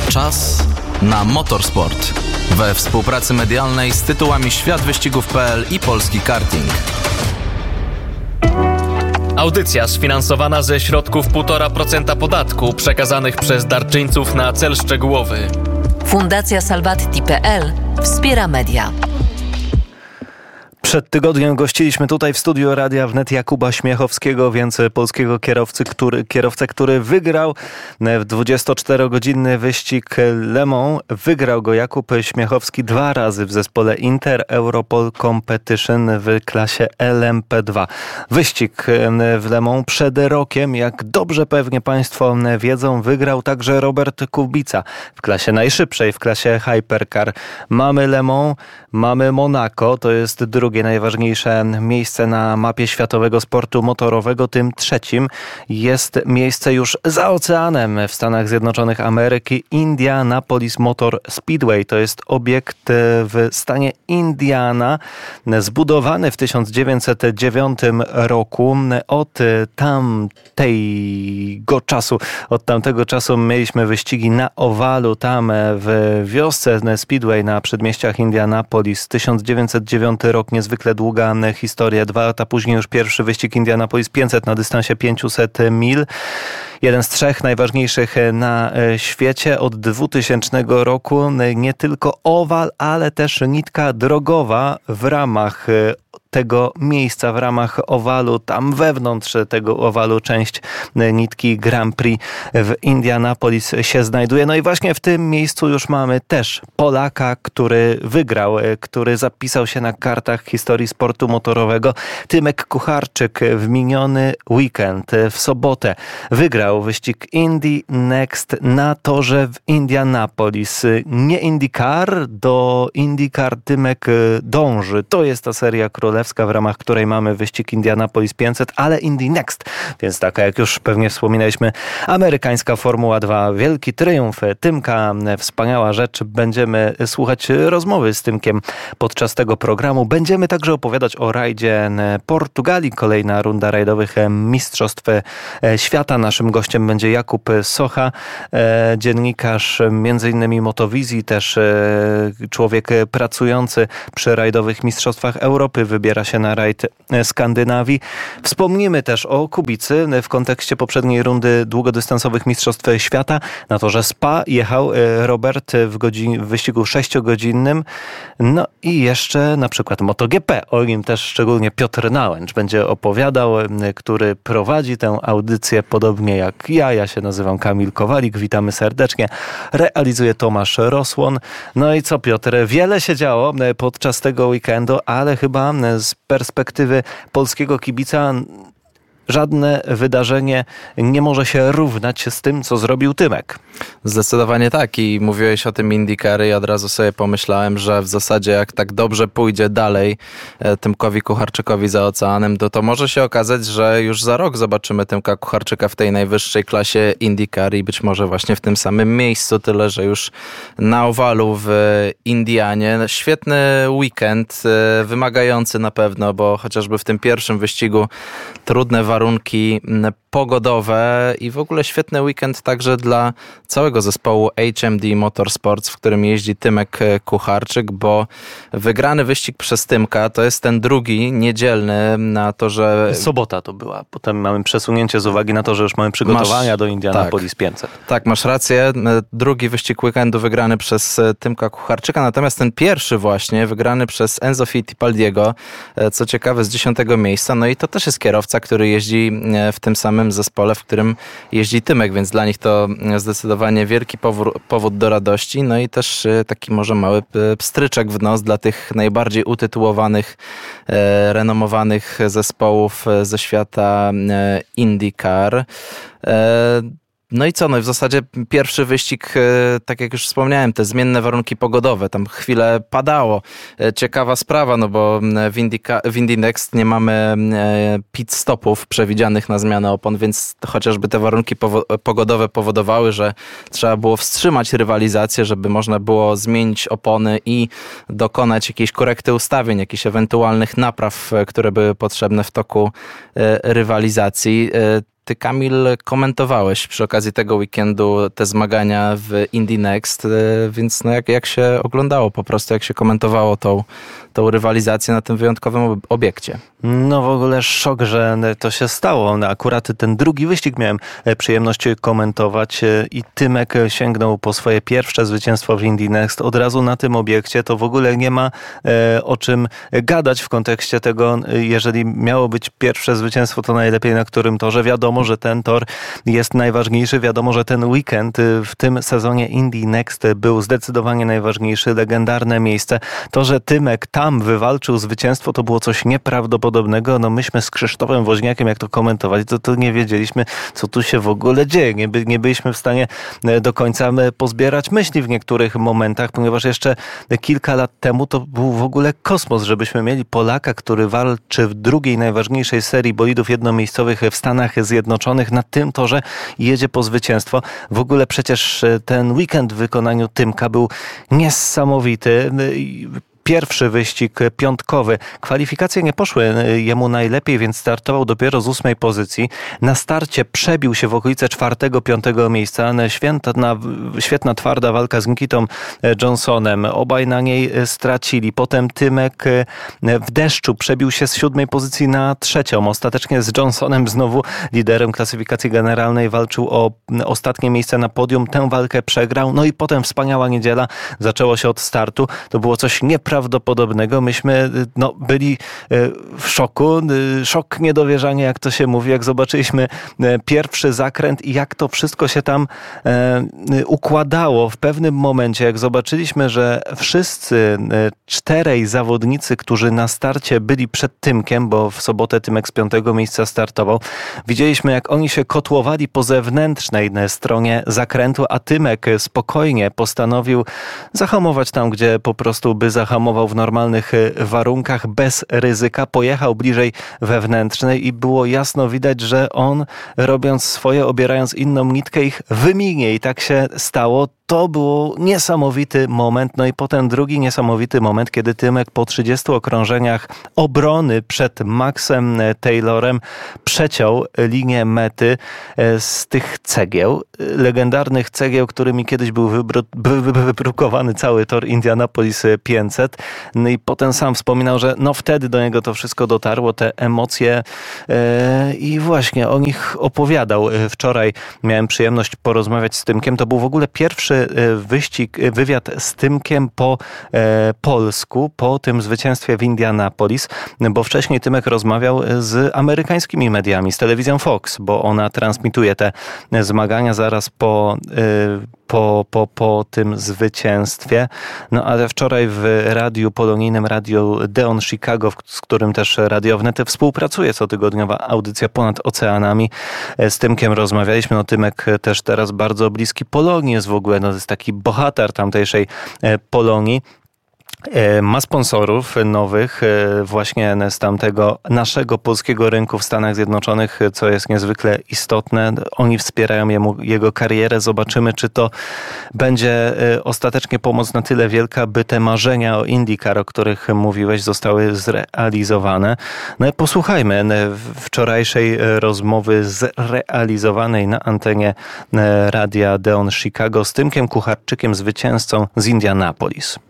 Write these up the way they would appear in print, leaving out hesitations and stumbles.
Czas na motorsport. We współpracy medialnej z tytułami Światwyścigów.pl i Polski Karting. Audycja sfinansowana ze środków 1,5% podatku przekazanych przez darczyńców na cel szczegółowy. Fundacja Salvatti.pl wspiera media. Przed tygodniem gościliśmy tutaj w studiu Radia Wnet Jakuba Śmiechowskiego, więc polskiego kierowcę, który wygrał w 24-godzinny wyścig Le Mans. Wygrał go Jakub Śmiechowski 2 razy w zespole Inter Europol Competition w klasie LMP2. Wyścig w Le Mans przed rokiem, jak dobrze pewnie Państwo wiedzą, wygrał także Robert Kubica w klasie najszybszej, w klasie Hypercar. Mamy Le Mans, mamy Monako, to jest drugie najważniejsze miejsce na mapie światowego sportu motorowego. Tym trzecim jest miejsce już za oceanem w Stanach Zjednoczonych Ameryki. Indianapolis Motor Speedway to jest obiekt w stanie Indiana, zbudowany w 1909 roku. Od tamtego czasu mieliśmy wyścigi na owalu tam w wiosce Speedway na przedmieściach Indianapolis. 1909 rok, niezwykle długa historia. 2 lata później już pierwszy wyścig Indianapolis 500 na dystansie 500 mil. Jeden z 3 najważniejszych na świecie. Od 2000 roku nie tylko owal, ale też nitka drogowa w ramach tego miejsca, w ramach owalu, tam wewnątrz tego owalu część nitki Grand Prix w Indianapolis się znajduje. No i właśnie w tym miejscu już mamy też Polaka, który wygrał, który zapisał się na kartach historii sportu motorowego. Tymek Kucharczyk w miniony weekend, w sobotę, wygrał wyścig Indy Next na torze w Indianapolis. Nie IndyCar, do IndyCar Tymek dąży. To jest ta seria królewska, w ramach której mamy wyścig Indianapolis 500, ale Indy Next, więc taka, jak już pewnie wspominaliśmy, amerykańska Formuła 2. Wielki triumf Tymka, wspaniała rzecz. Będziemy słuchać rozmowy z Tymkiem podczas tego programu. Będziemy także opowiadać o rajdzie Portugalii. Kolejna runda rajdowych Mistrzostw Świata. Naszym gościem będzie Jakub Socha, dziennikarz m.in. Motowizji, też człowiek pracujący przy rajdowych Mistrzostwach Europy. Wybiera się na rajd Skandynawii. Wspomnimy też o Kubicy w kontekście poprzedniej rundy długodystansowych Mistrzostw Świata. Na torze Spa jechał Robert w wyścigu 6-godzinnym. No i jeszcze na przykład MotoGP. O nim też szczególnie Piotr Nałęcz będzie opowiadał, który prowadzi tę audycję podobnie jak ja. Ja się nazywam Kamil Kowalik. Witamy serdecznie. Realizuje Tomasz Rosłon. No i co, Piotr? Wiele się działo podczas tego weekendu, ale chyba z perspektywy polskiego kibica żadne wydarzenie nie może się równać z tym, co zrobił Tymek. Zdecydowanie tak, i mówiłeś o tym IndyCar i od razu sobie pomyślałem, że w zasadzie jak tak dobrze pójdzie dalej Tymkowi Kucharczykowi za oceanem, to może się okazać, że już za rok zobaczymy Tymka Kucharczyka w tej najwyższej klasie IndyCar i być może właśnie w tym samym miejscu, tyle że już na owalu w Indianie. Świetny weekend, wymagający na pewno, bo chociażby w tym pierwszym wyścigu trudne warunki pogodowe i w ogóle świetny weekend także dla całego zespołu HMD Motorsports, w którym jeździ Tymek Kucharczyk, bo wygrany wyścig przez Tymka to jest ten drugi, niedzielny na torze... Sobota to była, potem mamy przesunięcie z uwagi na to, że już mamy przygotowania do Indianapolis 500. Tak, masz rację. Drugi wyścig weekendu wygrany przez Tymka Kucharczyka, natomiast ten pierwszy właśnie wygrany przez Enzo Fittipaldiego, co ciekawe z 10. miejsca, no i to też jest kierowca, który jeździ w tym samym zespole, w którym jeździ Tymek, więc dla nich to zdecydowanie wielki powód do radości, no i też taki może mały pstryczek w nos dla tych najbardziej utytułowanych, renomowanych zespołów ze świata IndyCar. No i co? No i w zasadzie pierwszy wyścig, tak jak już wspomniałem, te zmienne warunki pogodowe, tam chwilę padało. Ciekawa sprawa, no bo w Indy Next nie mamy pit stopów przewidzianych na zmianę opon, więc chociażby te warunki pogodowe powodowały, że trzeba było wstrzymać rywalizację, żeby można było zmienić opony i dokonać jakiejś korekty ustawień, jakichś ewentualnych napraw, które były potrzebne w toku rywalizacji. Ty, Kamil, komentowałeś przy okazji tego weekendu te zmagania w Indy Next, więc no jak się oglądało po prostu, jak się komentowało tą rywalizację na tym wyjątkowym obiekcie? No w ogóle szok, że to się stało. Akurat ten drugi wyścig miałem przyjemność komentować i Tymek sięgnął po swoje pierwsze zwycięstwo w Indy Next od razu na tym obiekcie. To w ogóle nie ma o czym gadać w kontekście tego, jeżeli miało być pierwsze zwycięstwo, to najlepiej na którym torze. Wiadomo, że ten tor jest najważniejszy. Wiadomo, że ten weekend w tym sezonie Indy Next był zdecydowanie najważniejszy. Legendarne miejsce. To, że Tymek tam wywalczył zwycięstwo, to było coś nieprawdopodobnego. No myśmy z Krzysztofem Woźniakiem, jak to komentować, to nie wiedzieliśmy, co tu się w ogóle dzieje. Nie byliśmy w stanie do końca pozbierać myśli w niektórych momentach, ponieważ jeszcze kilka lat temu to był w ogóle kosmos, żebyśmy mieli Polaka, który walczy w drugiej najważniejszej serii bolidów jednomiejscowych w Stanach Zjednoczonych na tym torze i jedzie po zwycięstwo. W ogóle przecież ten weekend w wykonaniu Tymka był niesamowity. Pierwszy wyścig piątkowy. Kwalifikacje nie poszły jemu najlepiej, więc startował dopiero z 8. pozycji. Na starcie przebił się w okolice 4-5 miejsca. Świetna, twarda walka z Nikitą Johnsonem. Obaj na niej stracili. Potem Tymek w deszczu przebił się z 7. pozycji na 3. Ostatecznie z Johnsonem, znowu liderem klasyfikacji generalnej, walczył o ostatnie miejsce na podium. Tę walkę przegrał. No i potem wspaniała niedziela. Zaczęło się od startu. To było coś nieprawdopodobnego. Myśmy byli w szoku. Szok, niedowierzanie, jak to się mówi, jak zobaczyliśmy pierwszy zakręt i jak to wszystko się tam układało w pewnym momencie, jak zobaczyliśmy, że wszyscy 4 zawodnicy, którzy na starcie byli przed Tymkiem, bo w sobotę Tymek z 5. miejsca startował, widzieliśmy, jak oni się kotłowali po zewnętrznej stronie zakrętu, a Tymek spokojnie postanowił zahamować tam, gdzie po prostu by zahamował w normalnych warunkach, bez ryzyka. Pojechał bliżej wewnętrznej i było jasno widać, że on, robiąc swoje, obierając inną nitkę, ich wyminie i tak się stało. To był niesamowity moment. No i potem drugi niesamowity moment, kiedy Tymek po 30 okrążeniach obrony przed Maxem Taylorem przeciął linię mety z tych cegieł, legendarnych cegieł, którymi kiedyś był wybrukowany cały tor Indianapolis 500. No i potem sam wspominał, że wtedy do niego to wszystko dotarło, te emocje i właśnie o nich opowiadał. Wczoraj miałem przyjemność porozmawiać z Tymkiem. To był w ogóle pierwszy wywiad z Tymkiem po polsku, po tym zwycięstwie w Indianapolis, bo wcześniej Tymek rozmawiał z amerykańskimi mediami, z telewizją Fox, bo ona transmituje te zmagania zaraz po tym zwycięstwie. No ale wczoraj w radiu polonijnym, Radio Deon Chicago, z którym też Radio Wnet współpracuje, cotygodniowa audycja Ponad Oceanami, z Tymkiem rozmawialiśmy. No Tymek też teraz bardzo bliski Polonii jest w ogóle, to jest taki bohater tamtejszej Polonii. Ma sponsorów nowych właśnie z tamtego naszego polskiego rynku w Stanach Zjednoczonych, co jest niezwykle istotne. Oni wspierają jego karierę. Zobaczymy, czy to będzie ostatecznie pomoc na tyle wielka, by te marzenia o IndyCar, o których mówiłeś, zostały zrealizowane. No i posłuchajmy wczorajszej rozmowy zrealizowanej na antenie Radia Deon Chicago z Tymkiem Kucharczykiem, zwycięzcą z Indianapolis.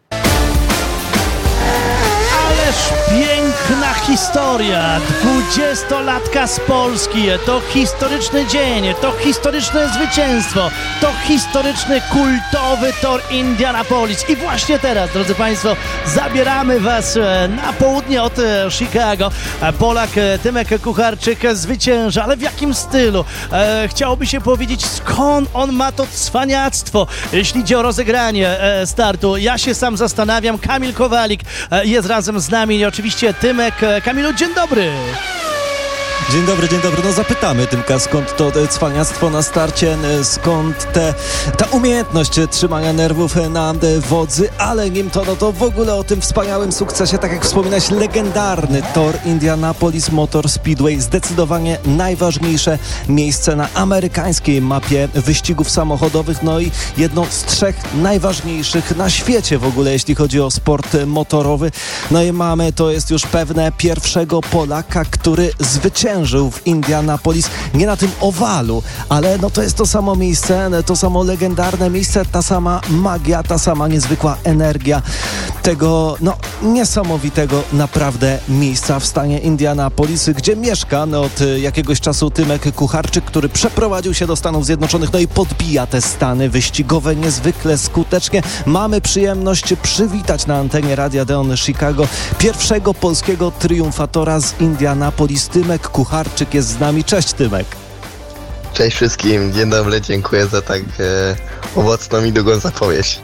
Piękna historia, 20-latka z Polski, to historyczny dzień, to historyczne zwycięstwo, to historyczny, kultowy tor Indianapolis. I właśnie teraz, drodzy Państwo, zabieramy Was na południe od Chicago. Polak Tymek Kucharczyk zwycięża, ale w jakim stylu? Chciałoby się powiedzieć, skąd on ma to cwaniactwo, jeśli idzie o rozegranie startu. Ja się sam zastanawiam. Kamil Kowalik jest razem z nami i oczywiście Tymek. Kamilu, dzień dobry. Dzień dobry. No zapytamy Tymka, skąd to cwaniactwo na starcie, skąd ta umiejętność trzymania nerwów na wodzy, ale nim to w ogóle o tym wspaniałym sukcesie, tak jak wspominałeś, legendarny tor Indianapolis Motor Speedway, zdecydowanie najważniejsze miejsce na amerykańskiej mapie wyścigów samochodowych, no i jedno z 3 najważniejszych na świecie w ogóle, jeśli chodzi o sport motorowy. No i mamy, to jest już pewne, pierwszego Polaka, który zwyciężył zwyciężył w Indianapolis, nie na tym owalu, ale no to jest to samo miejsce, to samo legendarne miejsce, ta sama magia, ta sama niezwykła energia tego niesamowitego naprawdę miejsca w stanie Indianapolis, gdzie mieszka od jakiegoś czasu Tymek Kucharczyk, który przeprowadził się do Stanów Zjednoczonych, no i podbija te stany wyścigowe niezwykle skutecznie. Mamy przyjemność przywitać na antenie Radia Deon Chicago pierwszego polskiego triumfatora z Indianapolis. Tymek Kucharczyk jest z nami. Cześć, Tymek. Cześć wszystkim, dzień dobry, dziękuję za tak owocną i długą zapowiedź.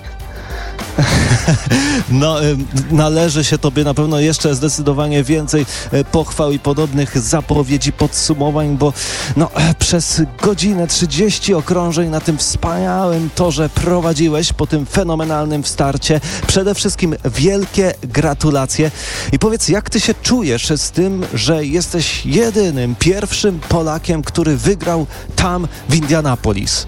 No, należy się tobie na pewno jeszcze zdecydowanie więcej pochwał i podobnych zapowiedzi, podsumowań, bo przez godzinę 30 okrążeń na tym wspaniałym torze prowadziłeś po tym fenomenalnym starcie. Przede wszystkim wielkie gratulacje. I powiedz, jak ty się czujesz z tym, że jesteś jedynym, pierwszym Polakiem, który wygrał tam w Indianapolis?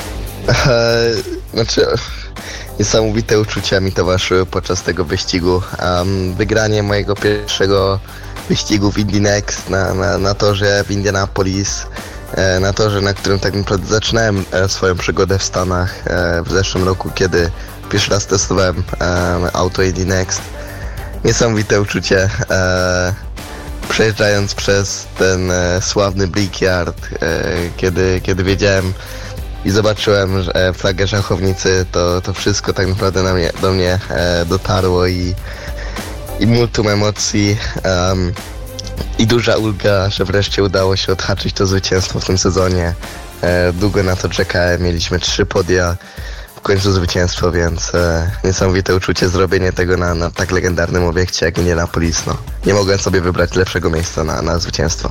Niesamowite uczucia mi towarzyszyły podczas tego wyścigu. Wygranie mojego pierwszego wyścigu w Indy Next na torze w Indianapolis, na torze, na którym tak naprawdę zaczynałem swoją przygodę w Stanach w zeszłym roku, kiedy pierwszy raz testowałem auto Indy Next. Niesamowite uczucie. Przejeżdżając przez ten sławny Brickyard, kiedy wiedziałem i zobaczyłem że flagę szachownicy, to wszystko tak naprawdę do mnie dotarło i multum emocji i duża ulga, że wreszcie udało się odhaczyć to zwycięstwo w tym sezonie. Długo na to czekałem, mieliśmy 3 podia, w końcu zwycięstwo, więc niesamowite uczucie zrobienie tego na tak legendarnym obiekcie jak Indianapolis. Nie mogłem sobie wybrać lepszego miejsca na zwycięstwo.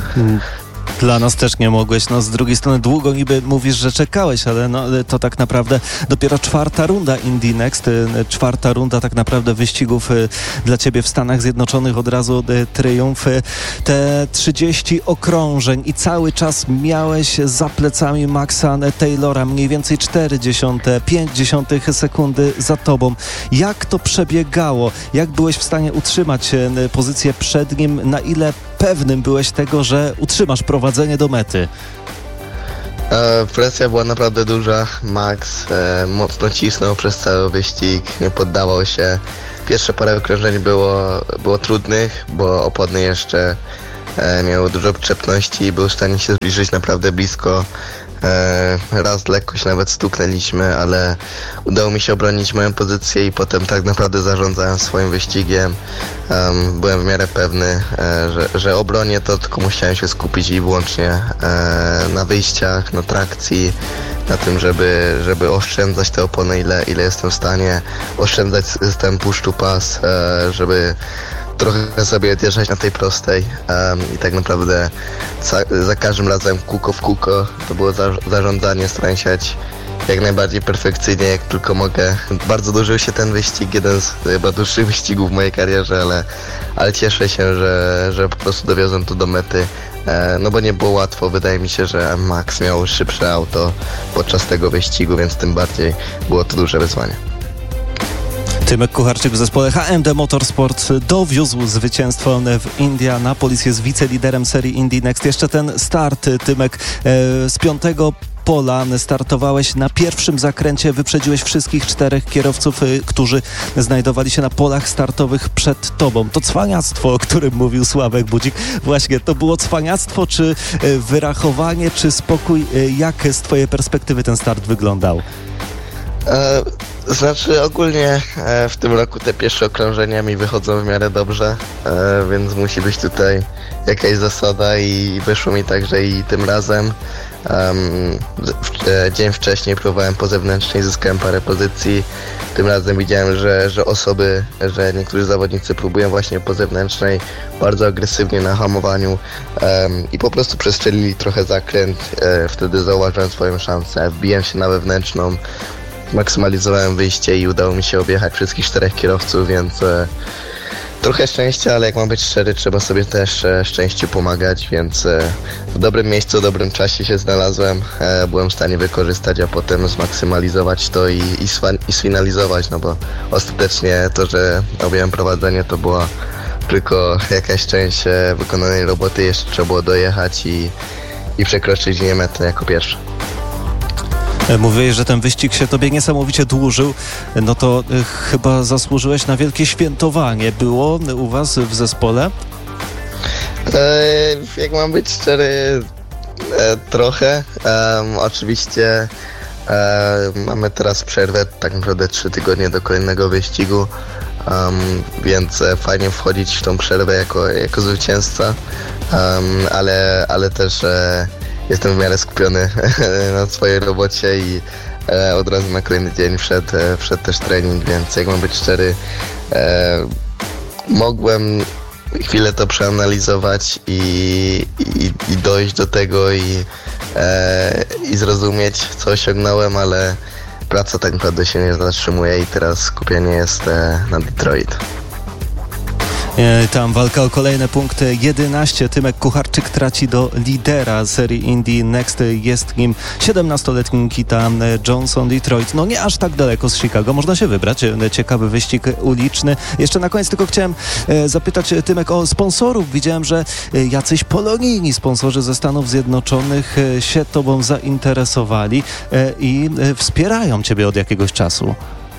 Dla nas też nie mogłeś. Z drugiej strony długo niby mówisz, że czekałeś, ale to tak naprawdę dopiero 4. runda Indy Next, 4. runda tak naprawdę wyścigów dla ciebie w Stanach Zjednoczonych, od razu triumf. Te 30 okrążeń i cały czas miałeś za plecami Maxa Taylora, mniej więcej 0,4-0,5 sekundy za tobą. Jak to przebiegało? Jak byłeś w stanie utrzymać pozycję przed nim? Na ile pewnym byłeś tego, że utrzymasz prowadzenie do mety? Presja była naprawdę duża. Max mocno cisnął przez cały wyścig, nie poddawał się. Pierwsze parę okrążeń było trudnych, bo opony jeszcze miały dużo przyczepności i był w stanie się zbliżyć naprawdę blisko. Raz lekko się nawet stuknęliśmy, ale udało mi się obronić moją pozycję i potem tak naprawdę zarządzałem swoim wyścigiem. Byłem w miarę pewny, że obronię to, tylko musiałem się skupić i wyłącznie na wyjściach, na trakcji, na tym, żeby oszczędzać te opony ile jestem w stanie, oszczędzać system push to pass, żeby trochę sobie odjeżdżać na tej prostej i tak naprawdę za każdym razem kółko w kółko to było zarządzanie, starałem się jak najbardziej perfekcyjnie jak tylko mogę. Bardzo dłużył się ten wyścig, jeden z chyba dłuższych wyścigów w mojej karierze, ale cieszę się, że po prostu dowiozłem to do mety, bo nie było łatwo. Wydaje mi się, że Max miał szybsze auto podczas tego wyścigu, więc tym bardziej było to duże wyzwanie. Tymek Kucharczyk w zespole HMD Motorsport dowiózł zwycięstwo w Indianapolis, jest wiceliderem serii Indy Next. Jeszcze ten start, Tymek, z 5. pola startowałeś na pierwszym zakręcie, wyprzedziłeś wszystkich 4 kierowców, którzy znajdowali się na polach startowych przed tobą. To cwaniactwo, o którym mówił Sławek Budzik. Właśnie, to było cwaniactwo, czy wyrachowanie, czy spokój? Jak z twojej perspektywy ten start wyglądał? Ogólnie w tym roku te pierwsze okrążenia mi wychodzą w miarę dobrze, więc musi być tutaj jakaś zasada i wyszło mi tak, że i tym razem. Dzień wcześniej próbowałem po zewnętrznej, zyskałem parę pozycji. Tym razem widziałem, że niektórzy zawodnicy próbują właśnie po zewnętrznej bardzo agresywnie na hamowaniu i po prostu przestrzelili trochę zakręt. Wtedy zauważyłem swoją szansę, wbiłem się na wewnętrzną, maksymalizowałem wyjście i udało mi się objechać wszystkich 4 kierowców, więc trochę szczęścia, ale jak mam być szczery, trzeba sobie też szczęściu pomagać, więc w dobrym miejscu, w dobrym czasie się znalazłem, byłem w stanie wykorzystać, a potem zmaksymalizować to i sfinalizować, bo ostatecznie to, że objąłem prowadzenie, to była tylko jakaś część wykonanej roboty, jeszcze trzeba było dojechać i przekroczyć linię mety jako pierwszy. Mówiłeś, że ten wyścig się tobie niesamowicie dłużył, no to chyba zasłużyłeś na wielkie świętowanie. Było u was w zespole? Jak mam być szczery, trochę. Oczywiście mamy teraz przerwę, tak naprawdę 3 tygodnie do kolejnego wyścigu, więc fajnie wchodzić w tą przerwę jako zwycięzca, ale też jestem w miarę skupiony na swojej robocie i od razu na kolejny dzień wszedł też trening, więc jak mam być szczery, mogłem chwilę to przeanalizować i dojść do tego i zrozumieć, co osiągnąłem, ale praca tak naprawdę się nie zatrzymuje i teraz skupienie jest na Detroit. Tam walka o kolejne punkty. 11. Tymek Kucharczyk traci do lidera serii Indy Next. Jest nim 17-letni Nikita Johnson. Detroit, no nie aż tak daleko z Chicago. Można się wybrać. Ciekawy wyścig uliczny. Jeszcze na koniec tylko chciałem zapytać, Tymek, o sponsorów. Widziałem, że jacyś polonijni sponsorzy ze Stanów Zjednoczonych się tobą zainteresowali i wspierają ciebie od jakiegoś czasu.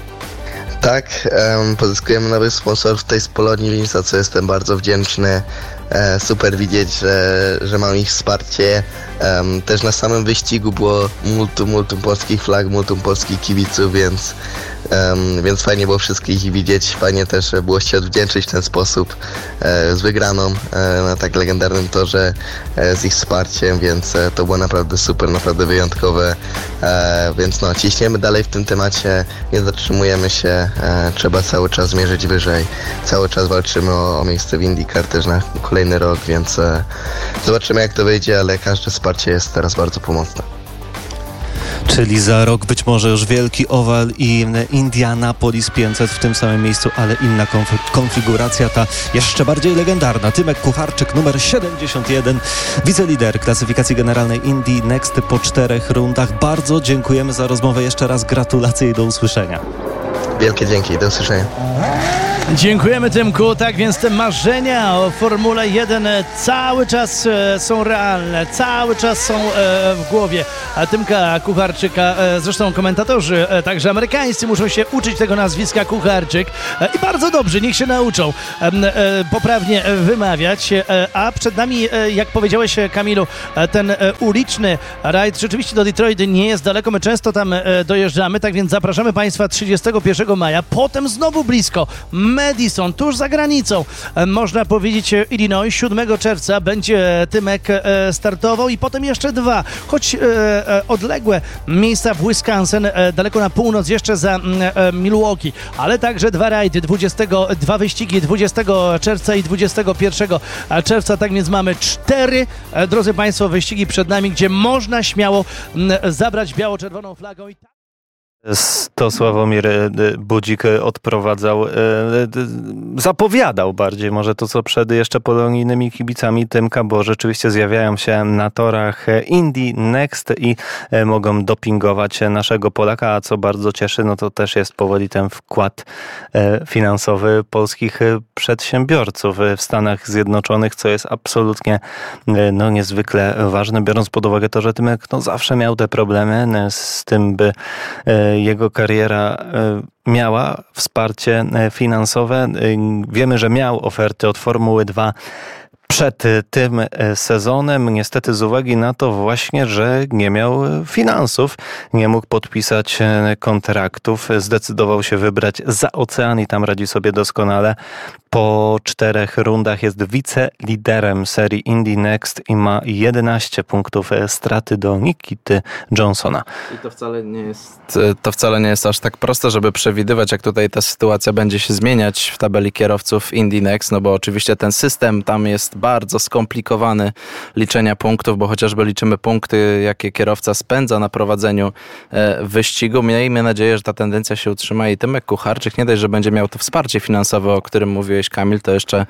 Tak, pozyskujemy nowych sponsorów tutaj z Polonii, za co jestem bardzo wdzięczny. Super widzieć, że mam ich wsparcie. Też na samym wyścigu było multum polskich flag, multum polskich kibiców, więc fajnie było wszystkich ich widzieć. Fajnie też było się odwdzięczyć w ten sposób z wygraną na tak legendarnym torze, z ich wsparciem, więc to było naprawdę super, naprawdę wyjątkowe. Więc no, ciśniemy dalej w tym temacie, nie zatrzymujemy się, trzeba cały czas zmierzyć wyżej. Cały czas walczymy o miejsce w IndyCar też na kolejny rok, więc zobaczymy, jak to wyjdzie, ale każde wsparcie jest teraz bardzo pomocne. Czyli za rok być może już wielki owal i Indianapolis 500 w tym samym miejscu, ale inna konfiguracja, ta jeszcze bardziej legendarna. Tymek Kucharczyk, numer 71, wicelider klasyfikacji generalnej Indy Next po 4 rundach. Bardzo dziękujemy za rozmowę. Jeszcze raz gratulacje i do usłyszenia. Wielkie dzięki, do usłyszenia. Dziękujemy, Tymku. Tak więc te marzenia o Formule 1 cały czas są realne, cały czas są w głowie Tymka Kucharczyka. Zresztą komentatorzy, także amerykańscy, muszą się uczyć tego nazwiska Kucharczyk i bardzo dobrze, niech się nauczą poprawnie wymawiać. A przed nami, jak powiedziałeś, Kamilu, ten uliczny rajd rzeczywiście do Detroit nie jest daleko. My często tam dojeżdżamy, tak więc zapraszamy Państwa 31 maja. Potem znowu blisko Madison, tuż za granicą, można powiedzieć, Illinois. 7 czerwca będzie Tymek startował i potem jeszcze 2, choć odległe miejsca w Wisconsin, daleko na północ, jeszcze za Milwaukee, ale także 2 rajdy, 2 wyścigi 20 czerwca i 21 czerwca, tak więc mamy 4, drodzy Państwo, wyścigi przed nami, gdzie można śmiało zabrać biało-czerwoną flagą. To Sławomir Budzik odprowadzał, zapowiadał bardziej może to, co przed jeszcze polonijnymi kibicami Tymka, bo rzeczywiście zjawiają się na torach Indy Next i mogą dopingować naszego Polaka, a co bardzo cieszy, no to też jest powoli ten wkład finansowy polskich przedsiębiorców w Stanach Zjednoczonych, co jest absolutnie niezwykle ważne, biorąc pod uwagę to, że Tymek zawsze miał te problemy z tym, by jego kariera miała wsparcie finansowe. Wiemy, że miał oferty od Formuły 2 przed tym sezonem. Niestety z uwagi na to właśnie, że nie miał finansów, nie mógł podpisać kontraktów, zdecydował się wybrać za ocean i tam radzi sobie doskonale. Po 4 rundach jest wiceliderem serii Indy Next i ma 11 punktów straty do Nikity Johnsona. I to wcale nie jest aż tak proste, żeby przewidywać, jak tutaj ta sytuacja będzie się zmieniać w tabeli kierowców Indy Next, no bo oczywiście ten system tam jest jest bardzo skomplikowany liczenia punktów, bo chociażby liczymy punkty, jakie kierowca spędza na prowadzeniu wyścigu. Miejmy nadzieję, że ta tendencja się utrzyma i Tymek Kucharczyk nie dość, że będzie miał to wsparcie finansowe, o którym mówiłeś, Kamil, to jeszcze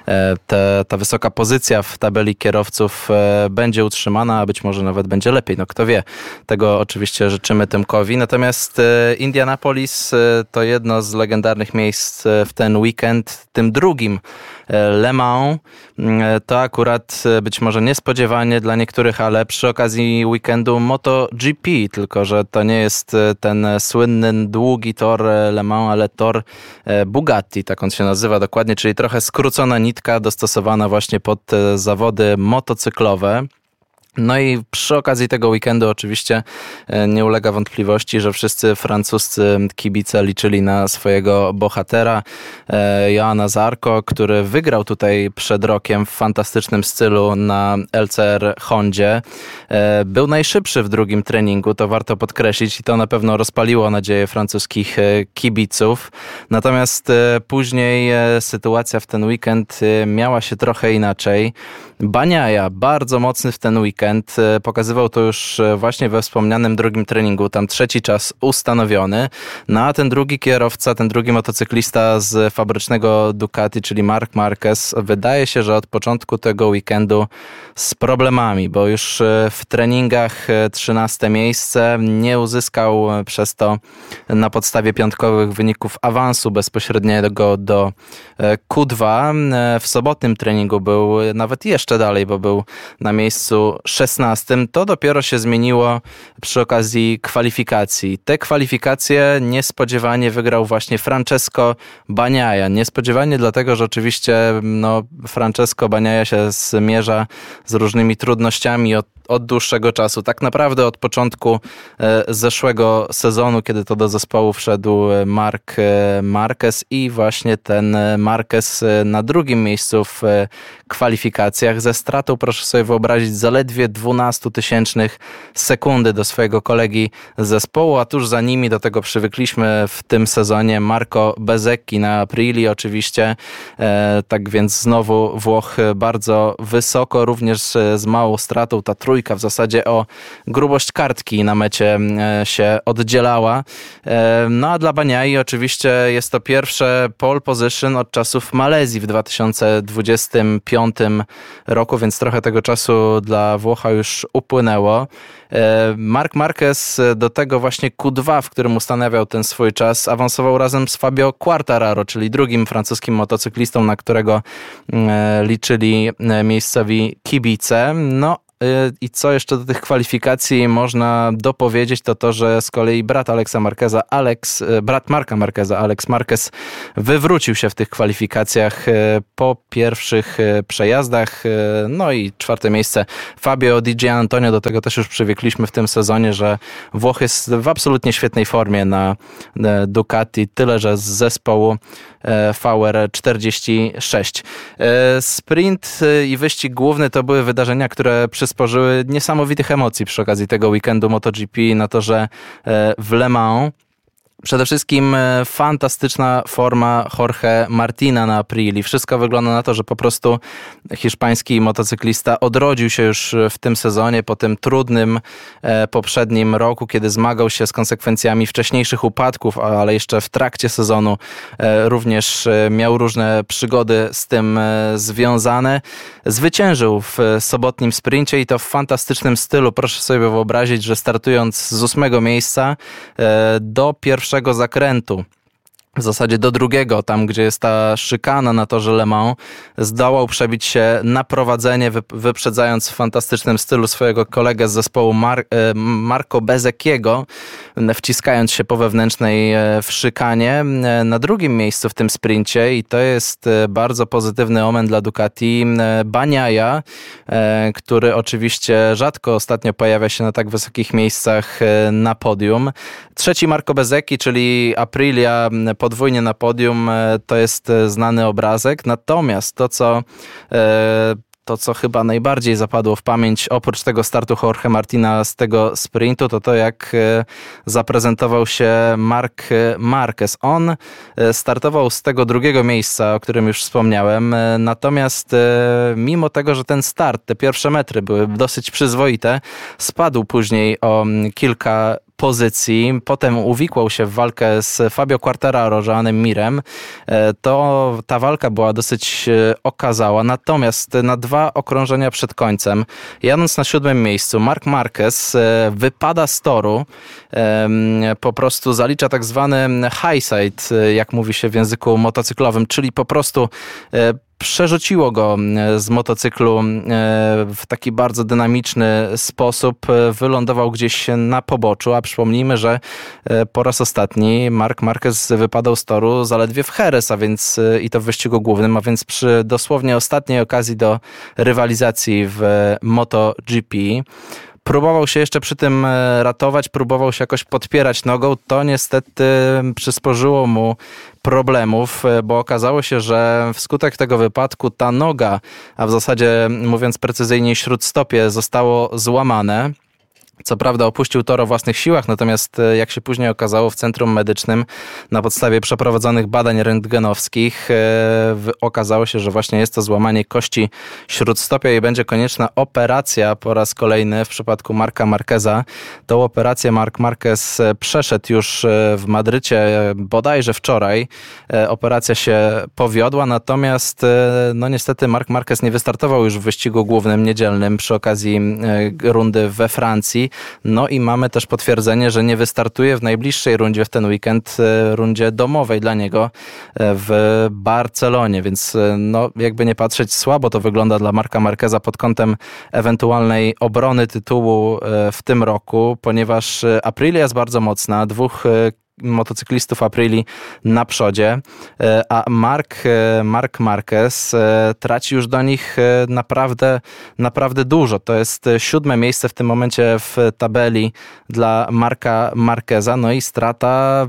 ta wysoka pozycja w tabeli kierowców będzie utrzymana, a być może nawet będzie lepiej. No kto wie. Tego oczywiście życzymy Tymkowi. Natomiast Indianapolis to jedno z legendarnych miejsc w ten weekend. Tym drugim Le Mans to akurat być może niespodziewanie dla niektórych, ale przy okazji weekendu MotoGP, tylko że to nie jest ten słynny, długi tor Le Mans, ale tor Bugatti, tak on się nazywa dokładnie, czyli trochę skrócona nitka dostosowana właśnie pod zawody motocyklowe. No i przy okazji tego weekendu oczywiście nie ulega wątpliwości, że wszyscy francuscy kibice liczyli na swojego bohatera Joana Zarco, który wygrał tutaj przed rokiem w fantastycznym stylu na LCR Hondzie. Był najszybszy w drugim treningu, to warto podkreślić i to na pewno rozpaliło nadzieję francuskich kibiców. Natomiast później sytuacja w ten weekend miała się trochę inaczej. Bagnaia bardzo mocny w ten weekend, pokazywał to już właśnie we wspomnianym drugim treningu, tam trzeci czas ustanowiony, no a ten drugi kierowca, ten drugi motocyklista z fabrycznego Ducati, czyli Marc Marquez, wydaje się, że od początku tego weekendu z problemami, bo już w treningach 13 miejsce, nie uzyskał przez to na podstawie piątkowych wyników awansu bezpośredniego do Q2. W sobotnim treningu był nawet jeszcze dalej, bo był na miejscu 16. To dopiero się zmieniło przy okazji kwalifikacji. Te kwalifikacje niespodziewanie wygrał właśnie Francesco Bagnaia. Niespodziewanie dlatego, że oczywiście Francesco Bagnaia się zmierza z różnymi trudnościami od dłuższego czasu. Tak naprawdę od początku zeszłego sezonu, kiedy to do zespołu wszedł Marc Marquez i właśnie ten Marquez na drugim miejscu w kwalifikacjach ze stratą, proszę sobie wyobrazić, zaledwie 0,12 sekundy do swojego kolegi z zespołu, a tuż za nimi, do tego przywykliśmy w tym sezonie, Marco Bezzecchi na Aprilia oczywiście. Tak więc znowu Włoch bardzo wysoko, również z małą stratą. Ta trójka w zasadzie o grubość kartki na mecie się oddzielała. No a dla Bagnai oczywiście jest to pierwsze pole position od czasów Malezji w 2025 roku, więc trochę tego czasu dla Włocha już upłynęło. Marc Marquez do tego właśnie Q2, w którym ustanawiał ten swój czas, awansował razem z Fabio Quartararo, czyli drugim francuskim motocyklistą, na którego liczyli miejscowi kibice. No i co jeszcze do tych kwalifikacji można dopowiedzieć, to, że z kolei brat Marca Marqueza, Alex Marquez, wywrócił się w tych kwalifikacjach po pierwszych przejazdach. No i czwarte miejsce Fabio Di Giannantonio, do tego też już przywykliśmy w tym sezonie, że Włoch jest w absolutnie świetnej formie na Ducati, tyle że z zespołu VR46. Sprint i wyścig główny to były wydarzenia, które przysporzyły niesamowitych emocji przy okazji tego weekendu MotoGP na torze w Le Mans. Przede wszystkim fantastyczna forma Jorge Martina na Aprilii. Wszystko wygląda na to, że po prostu hiszpański motocyklista odrodził się już w tym sezonie po tym trudnym poprzednim roku, kiedy zmagał się z konsekwencjami wcześniejszych upadków, ale jeszcze w trakcie sezonu również miał różne przygody z tym związane. Zwyciężył w sobotnim sprincie i to w fantastycznym stylu. Proszę sobie wyobrazić, że startując z 8 miejsca do pierwszego zakrętu, w zasadzie do drugiego, tam gdzie jest ta szykana na torze Le Mans, zdołał przebić się na prowadzenie, wyprzedzając w fantastycznym stylu swojego kolegę z zespołu Marco Bezzecchiego, wciskając się po wewnętrznej w szykanie. Na drugim miejscu w tym sprincie, i to jest bardzo pozytywny omen dla Ducati, Bagnaia, który oczywiście rzadko ostatnio pojawia się na tak wysokich miejscach na podium. Trzeci Marco Bezzecchi, czyli Aprilia, podwójnie na podium, to jest znany obrazek. Natomiast to, co to, co chyba najbardziej zapadło w pamięć, oprócz tego startu Jorge Martina z tego sprintu, to jak zaprezentował się Marc Marquez. On startował z tego drugiego miejsca, o którym już wspomniałem, natomiast mimo tego, że ten start, te pierwsze metry były dosyć przyzwoite, spadł później o kilka pozycji, potem uwikłał się w walkę z Fabio Quartararo, Joanem Mirem. To ta walka była dosyć okazała, natomiast na 2 okrążenia przed końcem, jadąc na 7. miejscu, Marc Marquez wypada z toru, po prostu zalicza tak zwany high side, jak mówi się w języku motocyklowym, czyli po prostu przerzuciło go z motocyklu w taki bardzo dynamiczny sposób. Wylądował gdzieś na poboczu, a przypomnijmy, że po raz ostatni Marc Marquez wypadał z toru zaledwie w Jerez, a więc i to w wyścigu głównym, a więc przy dosłownie ostatniej okazji do rywalizacji w MotoGP. Próbował się jeszcze przy tym ratować, próbował się jakoś podpierać nogą. To niestety przysporzyło mu problemów, bo okazało się, że wskutek tego wypadku ta noga, a w zasadzie mówiąc precyzyjnie śródstopie, zostało złamane. Co prawda opuścił tor o własnych siłach, natomiast jak się później okazało w centrum medycznym na podstawie przeprowadzonych badań rentgenowskich okazało się, że właśnie jest to złamanie kości śródstopia i będzie konieczna operacja po raz kolejny w przypadku Marca Marqueza. Tą operację Marc Marquez przeszedł już w Madrycie bodajże wczoraj. Operacja się powiodła, natomiast no niestety Marc Marquez nie wystartował już w wyścigu głównym niedzielnym przy okazji rundy we Francji. No i mamy też potwierdzenie, że nie wystartuje w najbliższej rundzie w ten weekend, rundzie domowej dla niego w Barcelonie, więc no jakby nie patrzeć, słabo to wygląda dla Marca Marqueza pod kątem ewentualnej obrony tytułu w tym roku, ponieważ Aprilia jest bardzo mocna, 2 motocyklistów Aprilii na przodzie, a Marc Marquez traci już do nich naprawdę dużo. To jest 7. miejsce w tym momencie w tabeli dla Marca Marqueza, no i strata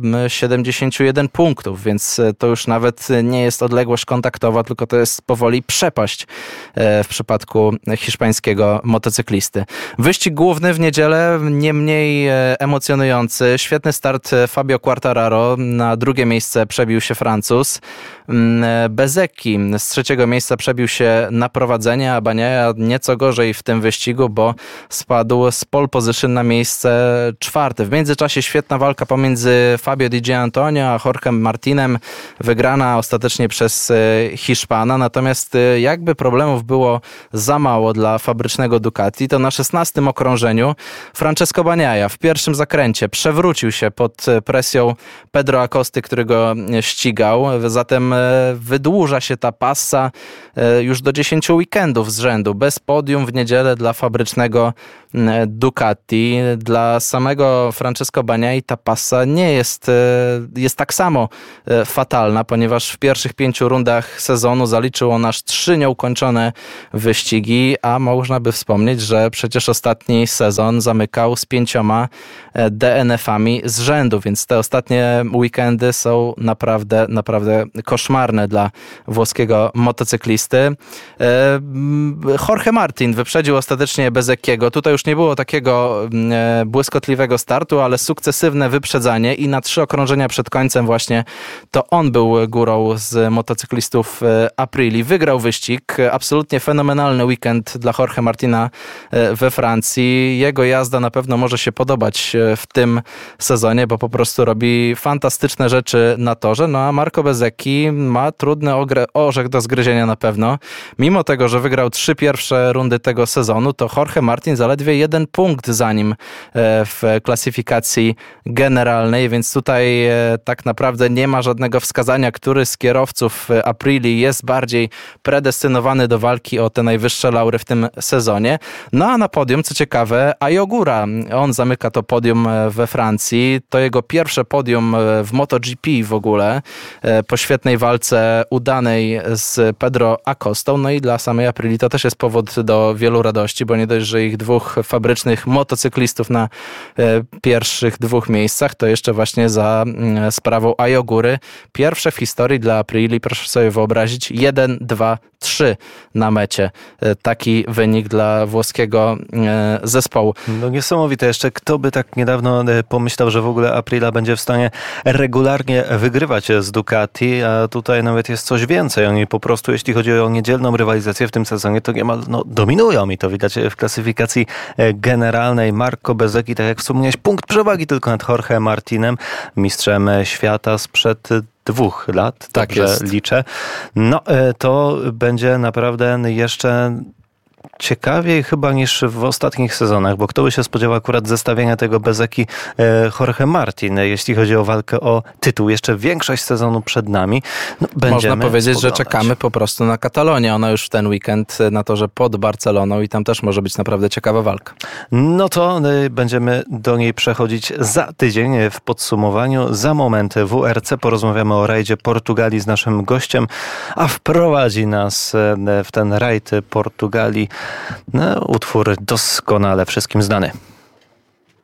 71 punktów, więc to już nawet nie jest odległość kontaktowa, tylko to jest powoli przepaść w przypadku hiszpańskiego motocyklisty. Wyścig główny w niedzielę nie mniej emocjonujący. Świetny start Fabio Quartararo, na 2. miejsce przebił się Francuz. Bezzecchi z 3. miejsca przebił się na prowadzenie, a Bagnaia nieco gorzej w tym wyścigu, bo spadł z pole position na miejsce 4. W międzyczasie świetna walka pomiędzy Fabio Di Giannantonio a Jorgem Martinem, wygrana ostatecznie przez Hiszpana, natomiast jakby problemów było za mało dla fabrycznego Ducati, to na 16. okrążeniu Francesco Bagnaia w pierwszym zakręcie przewrócił się pod presją Pedro Acosty, który go ścigał. Zatem wydłuża się ta passa już do 10 weekendów z rzędu. Bez podium w niedzielę dla fabrycznego Ducati. Dla samego Francesco Bagnai ta passa nie jest tak samo fatalna, ponieważ w pierwszych 5 rundach sezonu zaliczył on aż 3 nieukończone wyścigi, a można by wspomnieć, że przecież ostatni sezon zamykał z 5 DNF-ami z rzędu, więc te ostatnie weekendy są naprawdę koszmarne dla włoskiego motocyklisty. Jorge Martin wyprzedził ostatecznie Bezzecchiego. Tutaj już nie było takiego błyskotliwego startu, ale sukcesywne wyprzedzanie i na 3 okrążenia przed końcem właśnie to on był górą z motocyklistów Aprilii. Wygrał wyścig. Absolutnie fenomenalny weekend dla Jorge Martina we Francji. Jego jazda na pewno może się podobać w tym sezonie, bo po prostu robi fantastyczne rzeczy na torze. No a Marco Bezzecchi ma trudny orzech do zgryzienia na pewno. Mimo tego, że wygrał 3 pierwsze rundy tego sezonu, to Jorge Martin zaledwie 1 punkt za nim w klasyfikacji generalnej, więc tutaj tak naprawdę nie ma żadnego wskazania, który z kierowców Aprilii jest bardziej predestynowany do walki o te najwyższe laury w tym sezonie. No a na podium, co ciekawe, Ai Ogura. On zamyka to podium we Francji. To jego pierwsze podium w MotoGP w ogóle, po świetnej walce udanej z Pedro Acostą. No i dla samej Aprili to też jest powód do wielu radości, bo nie dość, że ich dwóch fabrycznych motocyklistów na pierwszych dwóch miejscach, to jeszcze właśnie za sprawą Ayogury. Pierwsze w historii dla Aprili, proszę sobie wyobrazić, 1, 2, 3 na mecie. Taki wynik dla włoskiego zespołu. No niesamowite. Jeszcze kto by tak niedawno pomyślał, że w ogóle Aprilia będzie w stanie regularnie wygrywać z Ducati, a tutaj nawet jest coś więcej. Oni po prostu, jeśli chodzi o niedzielną rywalizację w tym sezonie, to niemal dominują i to widać w klasyfikacji generalnej. Marco Bezzecchi, tak jak wspomniałeś, punkt przewagi tylko nad Jorge Martinem, mistrzem świata sprzed 2 lat, tak dobrze jest. liczę. No to będzie naprawdę jeszcze ciekawiej chyba niż w ostatnich sezonach, bo kto by się spodziewał akurat zestawienia tego Bezzecchi Jorge Martin, jeśli chodzi o walkę o tytuł. Jeszcze większość sezonu przed nami. Można powiedzieć, że czekamy po prostu na Katalonię. Ona już w ten weekend na torze pod Barceloną i tam też może być naprawdę ciekawa walka. No to będziemy do niej przechodzić za tydzień w podsumowaniu. Za moment WRC porozmawiamy o rajdzie Portugalii z naszym gościem, a wprowadzi nas w ten rajd Portugalii utwór doskonale wszystkim znany.